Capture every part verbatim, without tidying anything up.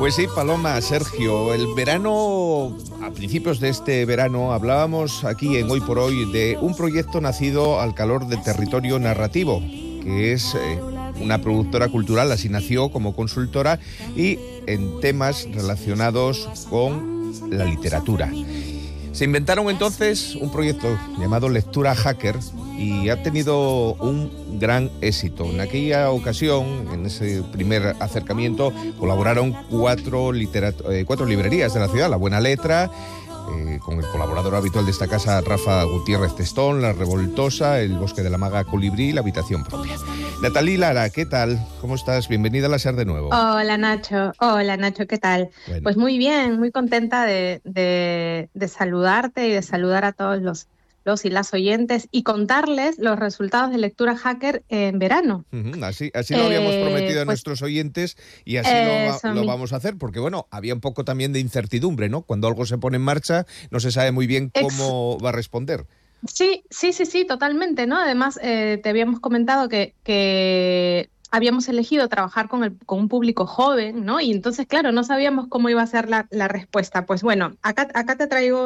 Pues sí, Paloma, Sergio, el verano, a principios de este verano, hablábamos aquí en Hoy por Hoy de un proyecto nacido al calor del territorio narrativo, que es eh, una productora cultural, así nació como consultora, y en temas relacionados con la literatura. Se inventaron entonces un proyecto llamado Lectura Hacker y ha tenido un gran éxito. En aquella ocasión, en ese primer acercamiento, colaboraron cuatro, literat- eh, cuatro librerías de la ciudad, La Buena Letra, eh, con el colaborador habitual de esta casa, Rafa Gutiérrez Testón, La Revoltosa, El Bosque de la Maga Colibrí y La Habitación Propia. Natalí Lara, ¿qué tal? ¿Cómo estás? Bienvenida a La SER de nuevo. Hola Nacho, hola Nacho, ¿qué tal? Bueno. Pues muy bien, muy contenta de, de, de saludarte y de saludar a todos los, los y las oyentes y contarles los resultados de Lectura Hacker en verano. Uh-huh. Así, así lo habíamos Eh, prometido a pues, nuestros oyentes y así eso, lo, lo mi- vamos a hacer, porque bueno, había un poco también de incertidumbre, ¿no? Cuando algo se pone en marcha, no se sabe muy bien ex- cómo va a responder. Sí, sí, sí, sí, totalmente, ¿no? Además, eh, te habíamos comentado que, que habíamos elegido trabajar con, el, con un público joven, ¿no? Y entonces, claro, no sabíamos cómo iba a ser la, la respuesta. Pues bueno, acá, acá te traigo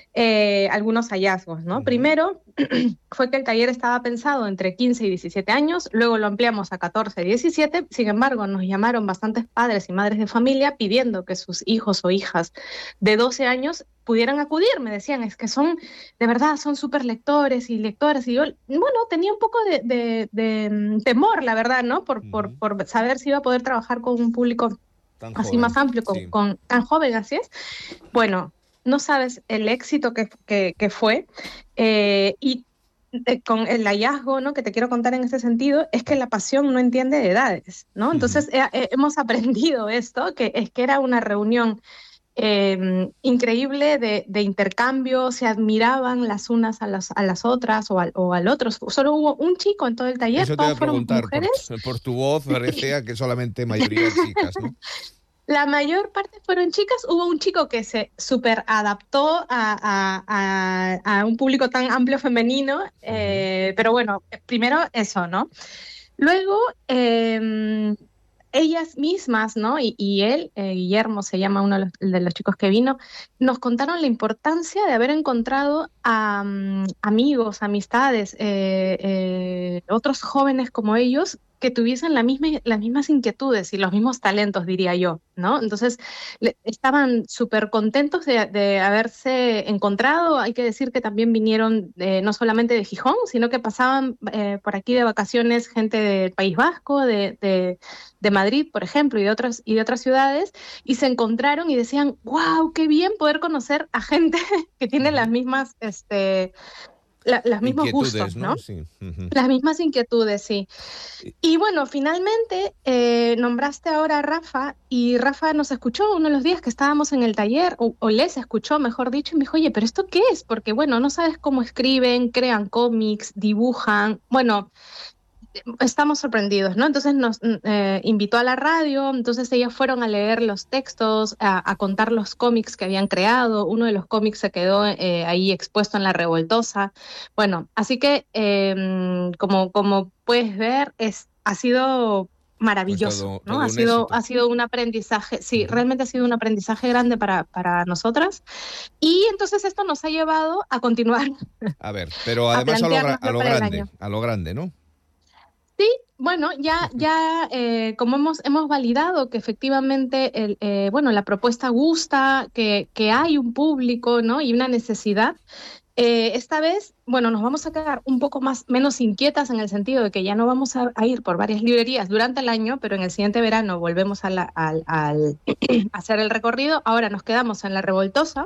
eh, algunos hallazgos, ¿no? Uh-huh. Primero, fue que el taller estaba pensado entre quince y diecisiete años, luego lo ampliamos a catorce y diecisiete, sin embargo, nos llamaron bastantes padres y madres de familia pidiendo que sus hijos o hijas de doce años pudieran acudir. Me decían, es que son, de verdad, son súper lectores y lectoras, y yo, bueno, tenía un poco de, de, de mm, temor, la verdad, ¿no? Por, por, Uh-huh. por saber si iba a poder trabajar con un público Tan así joven, más amplio, con, sí. con tan joven, así es. Bueno, no sabes el éxito que, que, que fue, eh, y eh, con el hallazgo, ¿no?, que te quiero contar en este sentido, es que la pasión no entiende de edades, ¿no? Entonces Uh-huh. eh, eh, hemos aprendido esto, que es que era una reunión eh, increíble de, de intercambio, se admiraban las unas a las, a las otras o al, o al otro. Solo hubo un chico en todo el taller, Eso te iba todas a fueron preguntar, por, mujeres. por tu voz parecía que solamente mayoría de chicas, ¿no? La mayor parte fueron chicas. Hubo un chico que se súper adaptó a, a, a, a un público tan amplio femenino, eh, pero bueno, primero eso, ¿no? Luego, eh, ellas mismas, ¿no? Y, y él, eh, Guillermo se llama uno de los, de los chicos que vino, nos contaron la importancia de haber encontrado a um, amigos, amistades, eh, eh, otros jóvenes como ellos que tuviesen la misma, las mismas inquietudes y los mismos talentos, diría yo, ¿no? Entonces, le, estaban súper contentos de, de haberse encontrado. Hay que decir que también vinieron eh, no solamente de Gijón, sino que pasaban eh, por aquí de vacaciones gente del País Vasco, de, de, de Madrid, por ejemplo, y de, otras, y de otras ciudades, y se encontraron y decían, wow, qué bien poder conocer a gente que tiene Uh-huh. las mismas... Este, la, los mismos Inquietudes, gustos, ¿no? ¿no? Sí. Uh-huh. Las mismas inquietudes, sí. Y bueno, finalmente eh, nombraste ahora a Rafa, y Rafa nos escuchó uno de los días que estábamos en el taller, o, o les escuchó, mejor dicho, y me dijo, oye, ¿pero esto qué es? Porque bueno, no sabes cómo escriben, crean cómics, dibujan, bueno, estamos sorprendidos, ¿no? Entonces nos eh, invitó a la radio, entonces ellas fueron a leer los textos, a, a contar los cómics que habían creado. Uno de los cómics se quedó eh, ahí expuesto en La Revoltosa. Bueno, así que eh, como, como puedes ver, es, ha sido Pues maravilloso, todo, ¿no? todo Ha un sido, éxito. ha sido un aprendizaje, sí, Uh-huh. realmente ha sido un aprendizaje grande para, para nosotras. Y entonces esto nos ha llevado a continuar, A ver, pero a además a lo, gra- a planteárnoslo lo para el grande, año. a lo grande, ¿no? Sí, bueno, ya, ya eh, como hemos, hemos validado que efectivamente el, eh, bueno, la propuesta gusta, que, que hay un público, ¿no?, y una necesidad, eh, esta vez, bueno, nos vamos a quedar un poco más, menos inquietas en el sentido de que ya no vamos a, a ir por varias librerías durante el año, pero en el siguiente verano volvemos a, la, al, al a hacer el recorrido. Ahora nos quedamos en La Revoltosa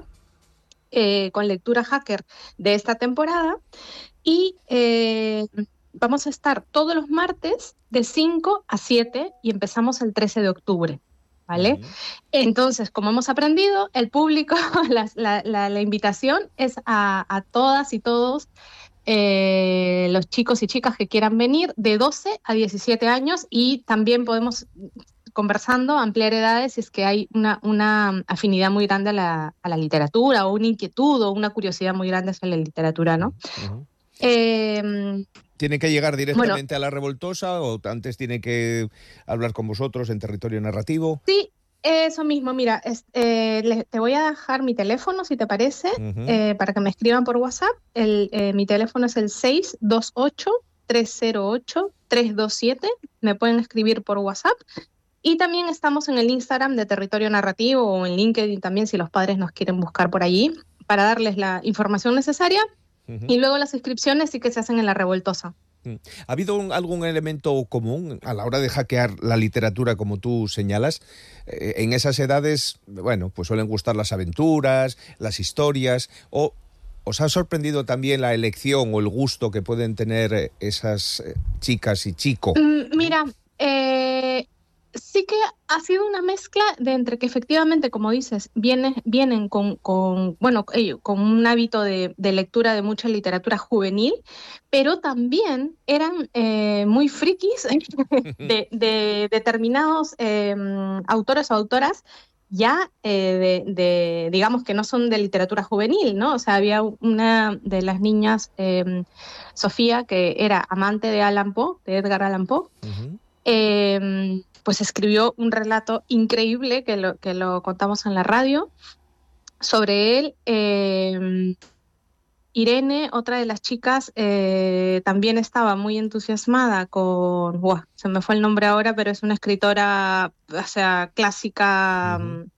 eh, con Lectura Hacker de esta temporada. Y eh, vamos a estar todos los martes de cinco a siete y empezamos el trece de octubre, ¿vale? Uh-huh. Entonces, como hemos aprendido, el público, la, la, la, la invitación es a, a todas y todos eh, los chicos y chicas que quieran venir de doce a diecisiete años, y también podemos, conversando, ampliar edades si es que hay una, una afinidad muy grande a la, a la literatura, o una inquietud o una curiosidad muy grande hacia la literatura, ¿no? Uh-huh. Eh, ¿Tiene que llegar bueno, directamente a La Revoltosa o antes tiene que hablar con vosotros en territorio narrativo? sí, Eso mismo, mira, es, eh, le- te voy a dejar mi teléfono, si te parece, Ujú. eh, para que me escriban por WhatsApp. El, eh, mi teléfono es el seis dos ocho, tres cero ocho, tres dos siete. Me pueden escribir por WhatsApp. Y también estamos en el Instagram de Territorio Narrativo o en LinkedIn también, si los padres nos quieren buscar por allí, para darles la información necesaria. Ujú. Y luego las inscripciones sí que se hacen en La Revoltosa. Mm. ¿Ha habido un- algún elemento común a la hora de hackear la literatura, como tú señalas? Eh, en esas edades, bueno, pues suelen gustar las aventuras, las historias, o ¿os ha sorprendido también la elección o el gusto que pueden tener eh, esas eh, chicas y chicos? Mm, Mira, eh, sí que ha sido una mezcla de entre que efectivamente, como dices, viene- vienen con, con, bueno, ello- con un hábito de, de lectura de mucha literatura juvenil, pero también eran eh, muy frikis de, de determinados eh, autores o autoras ya eh, de, de, digamos que no son de literatura juvenil, ¿no? O sea, había una de las niñas, eh, Sofía, que era amante de Allan Poe, de Edgar Allan Poe, Ujú. eh, pues escribió un relato increíble que lo, que lo contamos en la radio sobre él. eh, Irene, otra de las chicas, eh, también estaba muy entusiasmada con, buah, se me fue el nombre ahora, pero es una escritora, o sea, clásica. Ujú. mm,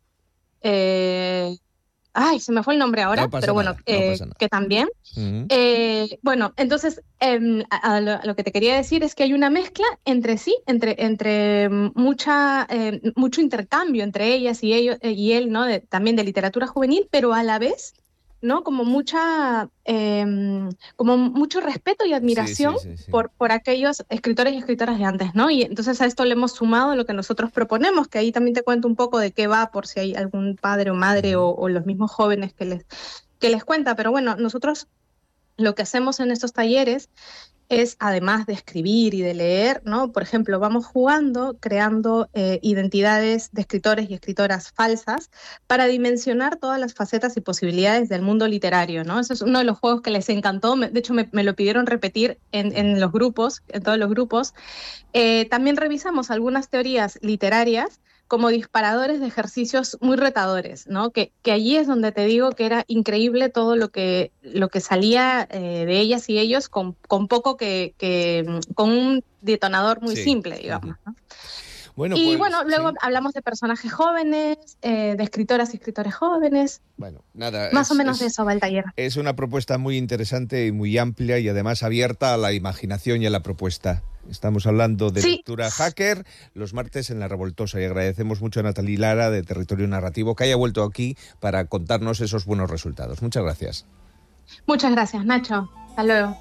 eh, ay, se me fue el nombre ahora, No pasa pero bueno, nada, no eh, pasa nada. que también. Ujú. Eh, bueno, entonces, em, a, a lo, a lo que te quería decir es que hay una mezcla entre sí, entre, entre mm, mucha, eh, mucho intercambio entre ellas y, ellos, eh, y él, ¿no? De- también de literatura juvenil, pero a la vez, ¿no? Como mucha, em, como mucho respeto y Sí, admiración sí, sí, sí. por, por aquellos escritores y escritoras de antes, ¿no? Y entonces a esto le hemos sumado lo que nosotros proponemos, que ahí también te cuento un poco de qué va, por si hay algún padre o madre Ujú. o, o los mismos jóvenes que les, que les cuenta. Pero bueno, nosotros lo que hacemos en estos talleres es, además de escribir y de leer, ¿no? Por ejemplo, vamos jugando, creando eh, identidades de escritores y escritoras falsas para dimensionar todas las facetas y posibilidades del mundo literario, ¿no? Eso es uno de los juegos que les encantó. Me- De hecho, me, me lo pidieron repetir en, en los grupos, en todos los grupos. Eh, también revisamos algunas teorías literarias como disparadores de ejercicios muy retadores, ¿no? Que, que allí es donde te digo que era increíble todo lo que, lo que salía eh, de ellas y ellos con, con poco que, que, mm, con un detonador muy Sí. simple, digamos, ¿no? Bueno, Y pues bueno, luego sí. hablamos de personajes jóvenes, eh, de escritoras y escritores jóvenes, Bueno, nada, más o es, menos de es, eso va el taller. es una propuesta muy interesante y muy amplia y además abierta a la imaginación y a la propuesta. Estamos hablando de Sí, lectura hacker los martes en La Revoltosa y agradecemos mucho a Natalie Lara de Territorio Narrativo que haya vuelto aquí para contarnos esos buenos resultados. Muchas gracias. muchas gracias, Nacho. Hasta luego.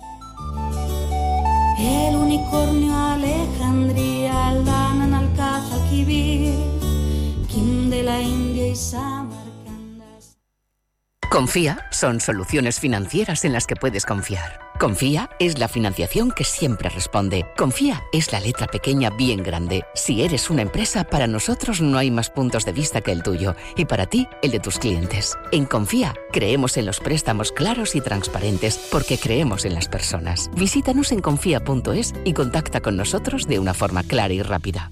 El unicornio Alejandría, Aldana, Nalcaza, Kibir, Kim de la India y Samarcanda. Confía son soluciones financieras en las que puedes confiar. Confía es la financiación que siempre responde. Confía es la letra pequeña bien grande. Si eres una empresa, para nosotros no hay más puntos de vista que el tuyo y para ti, el de tus clientes. En Confía creemos en los préstamos claros y transparentes porque creemos en las personas. Visítanos en confía punto es y contacta con nosotros de una forma clara y rápida.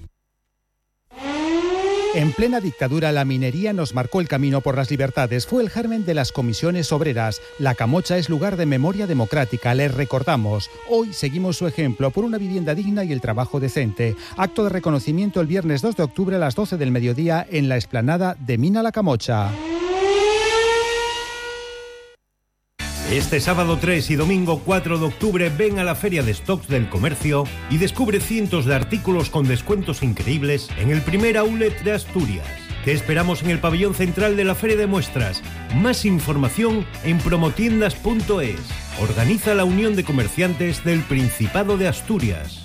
En plena dictadura, la minería nos marcó el camino por las libertades. Fue el germen de las comisiones obreras. La Camocha es lugar de memoria democrática, les recordamos. Hoy seguimos su ejemplo por una vivienda digna y el trabajo decente. Acto de reconocimiento el viernes dos de octubre a las doce del mediodía en la explanada de Mina La Camocha. Este sábado tres y domingo cuatro de octubre ven a la Feria de Stocks del Comercio y descubre cientos de artículos con descuentos increíbles en el primer outlet de Asturias. Te esperamos en el pabellón central de la Feria de Muestras. Más información en promotiendas punto es. Organiza la Unión de Comerciantes del Principado de Asturias.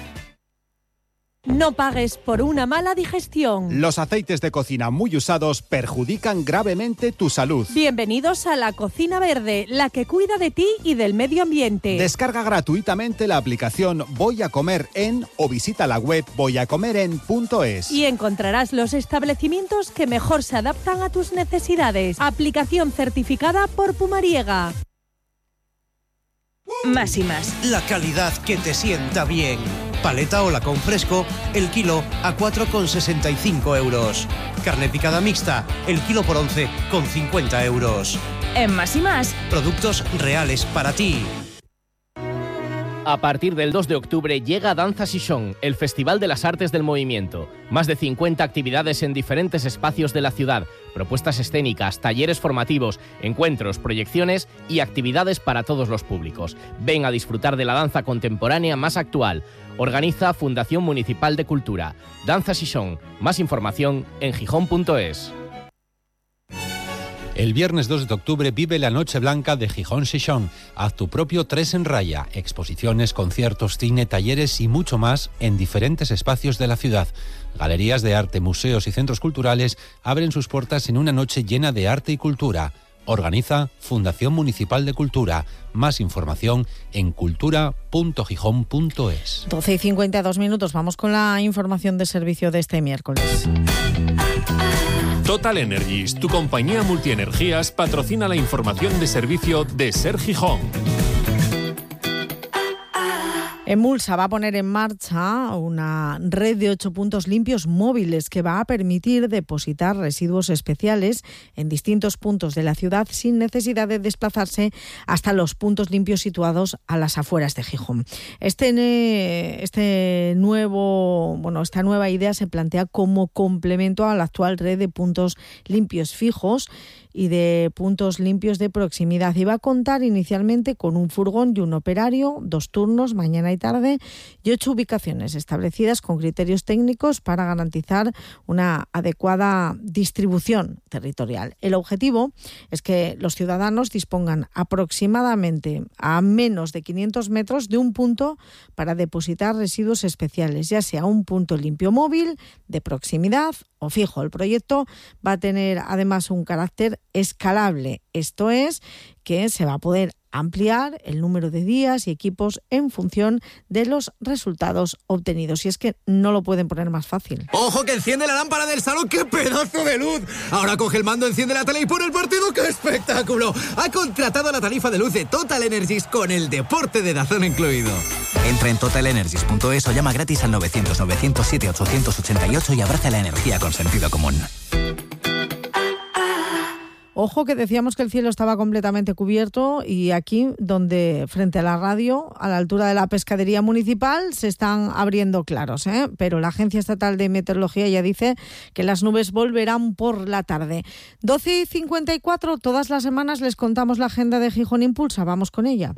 No pagues por una mala digestión. Los aceites de cocina muy usados perjudican gravemente tu salud. Bienvenidos a la Cocina Verde, la que cuida de ti y del medio ambiente. Descarga gratuitamente la aplicación Voy a Comer En o visita la web voy a comer en punto es. Y encontrarás los establecimientos que mejor se adaptan a tus necesidades. Aplicación certificada por Pumariega. Más y más. La calidad que te sienta bien. Paleta o lacón fresco, el kilo a cuatro con sesenta y cinco euros. Carne picada mixta, el kilo por once con cincuenta euros. En Más y Más, productos reales para ti. A partir del dos de octubre llega Danza Xixón, el Festival de las Artes del Movimiento. Más de cincuenta actividades en diferentes espacios de la ciudad, propuestas escénicas, talleres formativos, encuentros, proyecciones y actividades para todos los públicos. Ven a disfrutar de la danza contemporánea más actual. Organiza Fundación Municipal de Cultura. Danza Xixón. Más información en gijón punto es. El viernes dos de octubre vive la Noche Blanca de Gijón Xixón. Haz tu propio Tres en Raya. Exposiciones, conciertos, cine, talleres y mucho más en diferentes espacios de la ciudad. Galerías de arte, museos y centros culturales abren sus puertas en una noche llena de arte y cultura. Organiza Fundación Municipal de Cultura. Más información en cultura punto gijón punto es. doce y cincuenta y dos minutos. Vamos con la información de servicio de este miércoles. Total Energies, tu compañía multienergías, patrocina la información de servicio de Ser Gijón. Emulsa va a poner en marcha una red de ocho puntos limpios móviles que va a permitir depositar residuos especiales en distintos puntos de la ciudad sin necesidad de desplazarse hasta los puntos limpios situados a las afueras de Gijón. Este, este nuevo, bueno, esta nueva idea se plantea como complemento a la actual red de puntos limpios fijos y de puntos limpios de proximidad, y va a contar inicialmente con un furgón y un operario, dos turnos, mañana y tarde, y ocho ubicaciones establecidas con criterios técnicos para garantizar una adecuada distribución territorial. El objetivo es que los ciudadanos dispongan aproximadamente a menos de quinientos metros de un punto para depositar residuos especiales, ya sea un punto limpio móvil, de proximidad o fijo. El proyecto va a tener además un carácter escalable, esto es, que se va a poder ampliar el número de días y equipos en función de los resultados obtenidos. Y es que no lo pueden poner más fácil. ¡Ojo que enciende la lámpara del salón! ¡Qué pedazo de luz! Ahora coge el mando, enciende la tele y pone el partido. ¡Qué espectáculo! Ha contratado la tarifa de luz de Total Energies con el deporte de DAZN incluido. Entra en total energies punto es o llama gratis al novecientos novecientos siete ochocientos ochenta y ocho y abraza la energía con sentido común. Ojo que decíamos que el cielo estaba completamente cubierto y aquí, donde frente a la radio, a la altura de la pescadería municipal, se están abriendo claros, ¿eh? Pero la Agencia Estatal de Meteorología ya dice que las nubes volverán por la tarde. doce y cincuenta y cuatro, todas las semanas les contamos la agenda de Gijón Impulsa. Vamos con ella.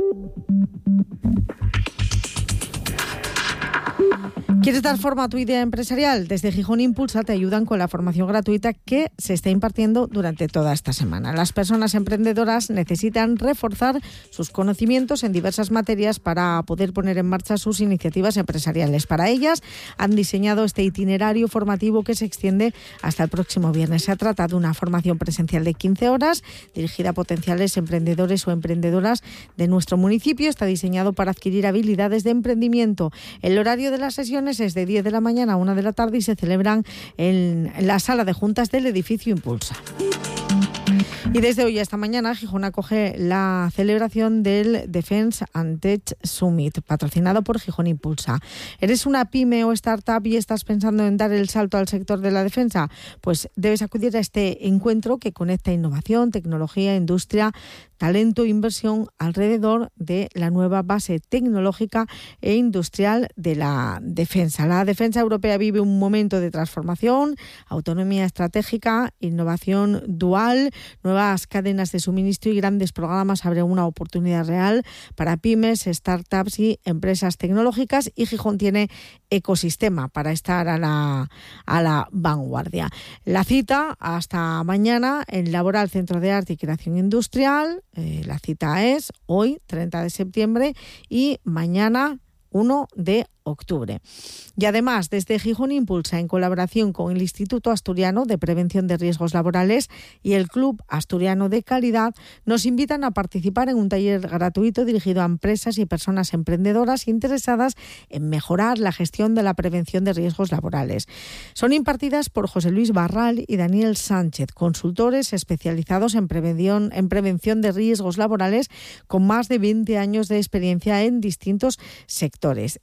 ¿Quieres dar forma a tu idea empresarial? Desde Gijón Impulsa te ayudan con la formación gratuita que se está impartiendo durante toda esta semana. Las personas emprendedoras necesitan reforzar sus conocimientos en diversas materias para poder poner en marcha sus iniciativas empresariales. Para ellas han diseñado este itinerario formativo que se extiende hasta el próximo viernes. Se trata de una formación presencial de quince horas dirigida a potenciales emprendedores o emprendedoras de nuestro municipio. Está diseñado para adquirir habilidades de emprendimiento. El horario de las sesiones es de diez de la mañana a una de la tarde y se celebran en la sala de juntas del edificio Impulsa. Y desde hoy hasta mañana Gijón acoge la celebración del Defence and Tech Summit, patrocinado por Gijón Impulsa. ¿Eres una pyme o startup y estás pensando en dar el salto al sector de la defensa? Pues debes acudir a este encuentro que conecta innovación, tecnología, industria, talento e inversión alrededor de la nueva base tecnológica e industrial de la defensa. La defensa europea vive un momento de transformación, autonomía estratégica, innovación dual, nuevas cadenas de suministro y grandes programas abren una oportunidad real para pymes, startups y empresas tecnológicas, y Gijón tiene ecosistema para estar a la, a la vanguardia. La cita hasta mañana en Laboral Centro de Arte y Creación Industrial. Eh, la cita es hoy, treinta de septiembre, y mañana, uno de octubre. Y además, desde Gijón Impulsa, en colaboración con el Instituto Asturiano de Prevención de Riesgos Laborales y el Club Asturiano de Calidad, nos invitan a participar en un taller gratuito dirigido a empresas y personas emprendedoras interesadas en mejorar la gestión de la prevención de riesgos laborales. Son impartidas por José Luis Barral y Daniel Sánchez, consultores especializados en prevención, en prevención de riesgos laborales con más de veinte años de experiencia en distintos sectores. Estas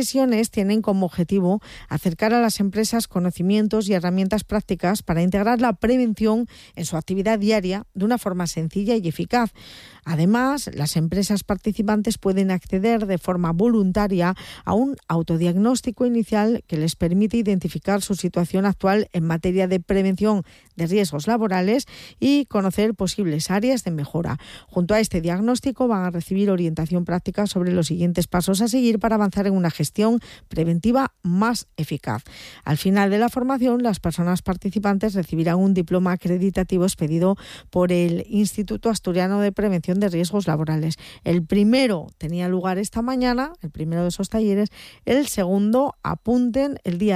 sesiones tienen como objetivo acercar a las empresas conocimientos y herramientas prácticas para integrar la prevención en su actividad diaria de una forma sencilla y eficaz. Además, las empresas participantes pueden acceder de forma voluntaria a un autodiagnóstico inicial que les permite identificar su situación actual en materia de prevención de riesgos laborales y conocer posibles áreas de mejora. Junto a este diagnóstico van a recibir orientación práctica sobre los siguientes pasos a seguir para avanzar en una gestión preventiva más eficaz. Al final de la formación, las personas participantes recibirán un diploma acreditativo expedido por el Instituto Asturiano de Prevención de Riesgos Laborales. El primero tenía lugar esta mañana, el primero de esos talleres, el segundo, apunten, el día